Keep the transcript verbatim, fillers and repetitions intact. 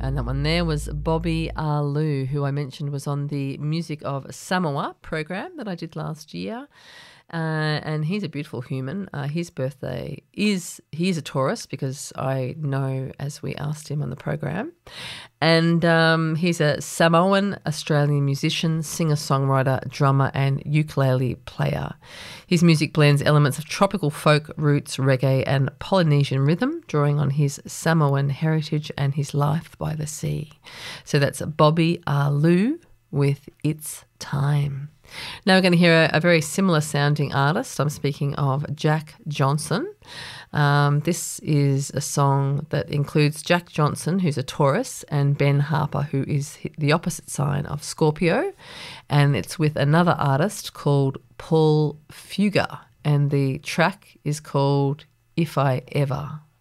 And that one there was Bobby Alu, who I mentioned was on the Music of Samoa program that I did last year. Uh, and he's a beautiful human. Uh, his birthday is, he's a Taurus because I know as we asked him on the program. And um, he's a Samoan Australian musician, singer-songwriter, drummer and ukulele player. His music blends elements of tropical folk, roots, reggae and Polynesian rhythm, drawing on his Samoan heritage and his life by the sea. So that's Bobby Alu with It's Time. Now we're going to hear a, a very similar sounding artist. I'm speaking of Jack Johnson. Um, this is a song that includes Jack Johnson, who's a Taurus, and Ben Harper, who is the opposite sign of Scorpio. And it's with another artist called Paul Fugger. And the track is called If I Ever.